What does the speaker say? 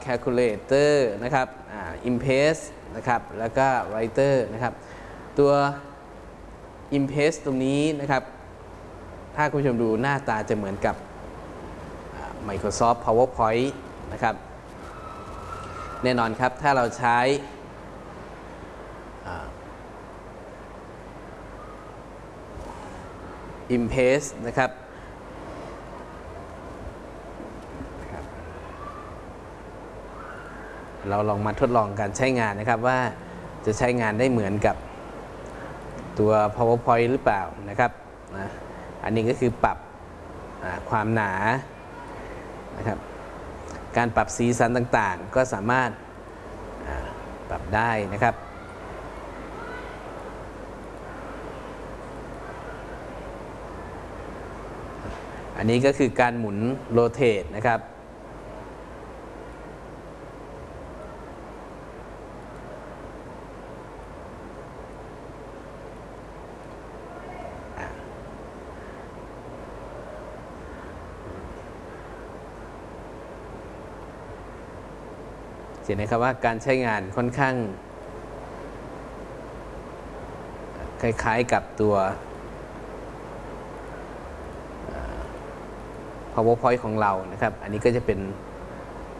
Calculator นะครับ Impress นะครับแล้วก็ Writer นะครับตัว Impress ตรงนี้นะครับถ้าคุณผู้ชมดูหน้าตาจะเหมือนกับ Microsoft PowerPoint นะครับแน่นอนครับถ้าเราใช้ Impress นะครับเราลองมาทดลองการใช้งานนะครับว่าจะใช้งานได้เหมือนกับตัว PowerPoint หรือเปล่านะครับอันนี้ก็คือปรับความหนานะครับการปรับสีสันต่างๆก็สามารถปรับได้นะครับอันนี้ก็คือการหมุนโรเตทนะครับเห็นไหมครับว่าการใช้งานค่อนข้างคล้ายๆกับตัว PowerPoint ของเรานะครับอันนี้ก็จะเป็น